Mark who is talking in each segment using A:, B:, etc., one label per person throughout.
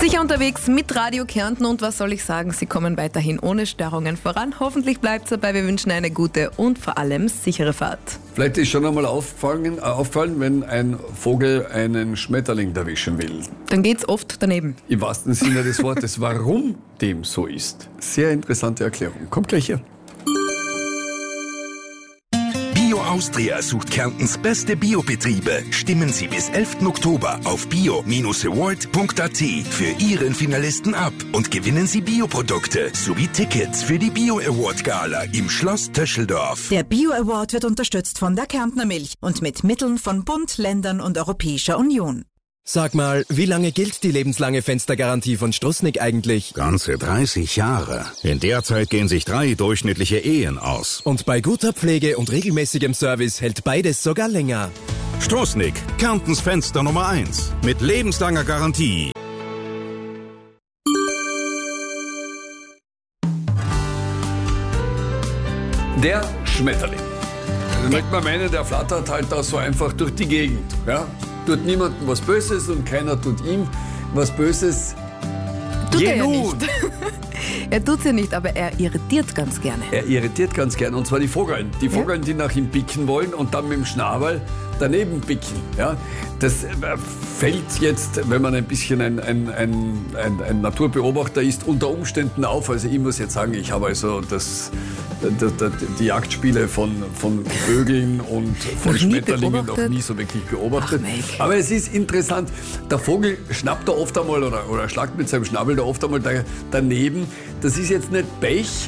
A: Sicher unterwegs mit Radio Kärnten und was soll ich sagen, Sie kommen weiterhin ohne Störungen voran. Hoffentlich bleibt es dabei. Wir wünschen eine gute und vor allem sichere Fahrt.
B: Vielleicht ist schon einmal auffallen, wenn ein Vogel einen Schmetterling erwischen will.
A: Dann geht's oft daneben.
B: Im wahrsten Sinne des Wortes. Warum dem so ist. Sehr interessante Erklärung. Kommt gleich her.
C: Bio Austria sucht Kärntens beste Biobetriebe. Stimmen Sie bis 11. Oktober auf bio-award.at für Ihren Finalisten ab und gewinnen Sie Bioprodukte sowie Tickets für die Bio Award Gala im Schloss Töscheldorf.
D: Der Bio Award wird unterstützt von der Kärntner Milch und mit Mitteln von Bund, Ländern und Europäischer Union.
E: Sag mal, wie lange gilt die lebenslange Fenstergarantie von Strussnick eigentlich?
F: Ganze 30 Jahre. In der Zeit gehen sich 3 durchschnittliche Ehen aus.
E: Und bei guter Pflege und regelmäßigem Service hält beides sogar länger.
F: Strussnick, Kärntens Fenster Nummer 1. Mit lebenslanger Garantie.
B: Der Schmetterling. Also möchte man meinen, der flattert halt da so einfach durch die Gegend. Ja? Tut niemandem was Böses und keiner tut ihm was Böses.
A: Tut er ja nicht. Er tut's ja nicht, aber er irritiert ganz gerne.
B: Er irritiert ganz gerne, und zwar die Vogeln. Die Vogeln, die nach ihm picken wollen und dann mit dem Schnabel daneben picken. Ja? Das fällt jetzt, wenn man ein bisschen ein Naturbeobachter ist, unter Umständen auf. Also ich muss jetzt sagen, ich habe also die Jagdspiele von Vögeln und von Schmetterlingen noch nie so wirklich beobachtet. Aber es ist interessant, der Vogel schnappt da oft einmal oder schlagt mit seinem Schnabel da oft einmal daneben. Das ist jetzt nicht Pech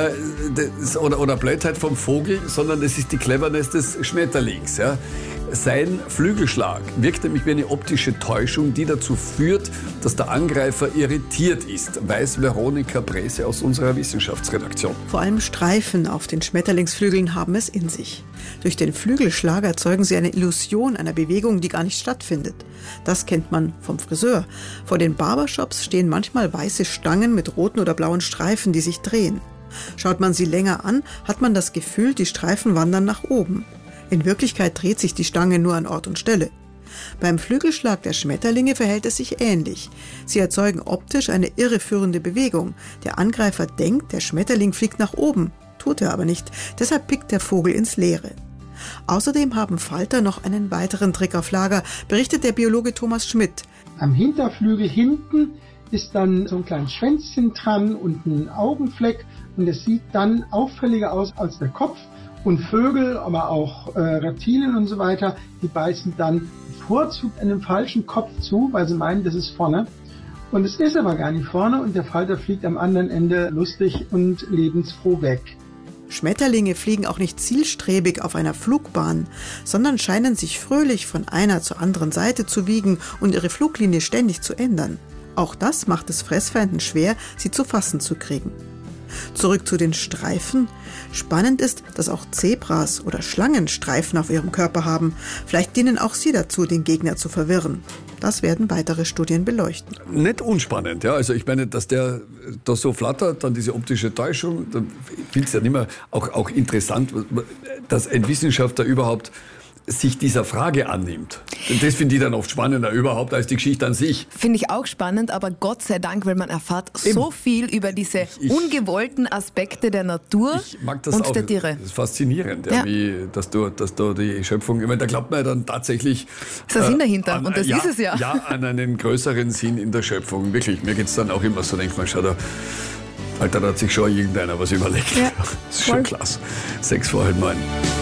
B: oder Blödheit vom Vogel, sondern das ist die Cleverness des Schmetterlings. Ja. Sein Flügelschlag wirkt nämlich wie eine optische Täuschung, die dazu führt, dass der Angreifer irritiert ist, weiß Veronika Brese aus unserer Wissenschaftsredaktion.
G: Vor allem Streifen auf den Schmetterlingsflügeln haben es in sich. Durch den Flügelschlag erzeugen sie eine Illusion einer Bewegung, die gar nicht stattfindet. Das kennt man vom Friseur. Vor den Barbershops stehen manchmal weiße Stangen mit roten oder blauen Streifen, die sich drehen. Schaut man sie länger an, hat man das Gefühl, die Streifen wandern nach oben. In Wirklichkeit dreht sich die Stange nur an Ort und Stelle. Beim Flügelschlag der Schmetterlinge verhält es sich ähnlich. Sie erzeugen optisch eine irreführende Bewegung. Der Angreifer denkt, der Schmetterling fliegt nach oben. Tut er aber nicht. Deshalb pickt der Vogel ins Leere. Außerdem haben Falter noch einen weiteren Trick auf Lager, berichtet der Biologe Thomas Schmidt.
H: Am Hinterflügel hinten ist dann so ein kleines Schwänzchen dran und ein Augenfleck. Und es sieht dann auffälliger aus als der Kopf. Und Vögel, aber auch Reptilien und so weiter, die beißen dann bevorzugt an dem falschen Kopf zu, weil sie meinen, das ist vorne. Und es ist aber gar nicht vorne und der Falter fliegt am anderen Ende lustig und lebensfroh weg.
G: Schmetterlinge fliegen auch nicht zielstrebig auf einer Flugbahn, sondern scheinen sich fröhlich von einer zur anderen Seite zu wiegen und ihre Fluglinie ständig zu ändern. Auch das macht es Fressfeinden schwer, sie zu fassen zu kriegen. Zurück zu den Streifen. Spannend ist, dass auch Zebras oder Schlangen Streifen auf ihrem Körper haben. Vielleicht dienen auch sie dazu, den Gegner zu verwirren. Das werden weitere Studien beleuchten.
B: Nicht unspannend, ja. Also ich meine, dass der da so flattert, dann diese optische Täuschung, dann finde ich es ja nicht mehr auch interessant, dass ein Wissenschaftler überhaupt sich dieser Frage annimmt. Das finde ich dann oft spannender überhaupt als die Geschichte an sich.
A: Finde ich auch spannend, aber Gott sei Dank, weil man erfahrt so viel über diese ungewollten Aspekte der Natur
B: ich mag das
A: und
B: auch,
A: der Tiere.
B: Das ist faszinierend, ja. Dass du die Schöpfung, ich meine, da glaubt man ja dann tatsächlich...
A: Ist der Sinn dahinter und das ist es ja.
B: Ja, an einen größeren Sinn in der Schöpfung. Wirklich, mir geht es dann auch immer so, denkt man, schau da, Alter, da hat sich schon irgendeiner was überlegt. Ja, das ist schon klasse. 6 vor halb 9.